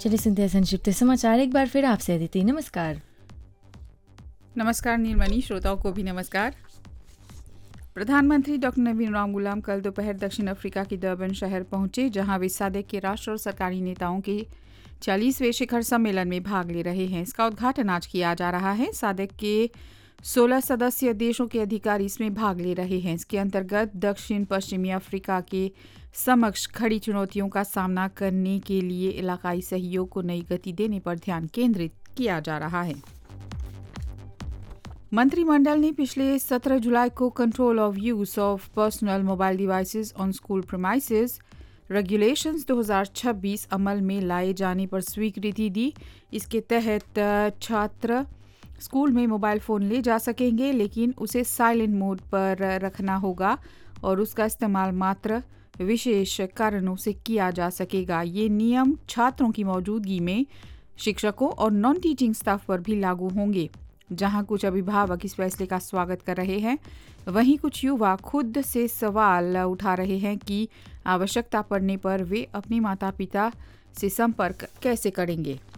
चलिए सुनते हैं संक्षिप्त समाचार एक बार फिर आपसे अदिति। नमस्कार। नमस्कार नीलमणि, श्रोताओं को भी नमस्कार। प्रधानमंत्री डॉक्टर नवीन राम गुलाम कल दोपहर दक्षिण अफ्रीका के डर्बन शहर पहुंचे, जहां वे सादेक के राष्ट्र और सरकारी नेताओं के 40वें शिखर सम्मेलन में भाग ले रहे हैं। इसका उद्घाटन आज किया जा रहा है। सादेक के 16 सदस्य देशों के अधिकारी इसमें भाग ले रहे हैं। इसके अंतर्गत दक्षिण पश्चिमी अफ्रीका के समक्ष खड़ी चुनौतियों का सामना करने के लिए इलाकाई सहयोग को नई गति देने पर ध्यान केंद्रित किया जा रहा है। मंत्रिमंडल ने पिछले 17 जुलाई को control of use of personal mobile devices on school premises regulations 2026 अमल में लाए जाने पर स्वीकृति दी। इसके तहत छात्र स्कूल में मोबाइल फ़ोन ले जा सकेंगे, लेकिन उसे साइलेंट मोड पर रखना होगा और उसका इस्तेमाल मात्र विशेष कारणों से किया जा सकेगा। ये नियम छात्रों की मौजूदगी में शिक्षकों और नॉन टीचिंग स्टाफ पर भी लागू होंगे। जहां कुछ अभिभावक इस फैसले का स्वागत कर रहे हैं, वहीं कुछ युवा खुद से सवाल उठा रहे हैं कि आवश्यकता पड़ने पर वे अपने माता पिता से संपर्क कैसे करेंगे।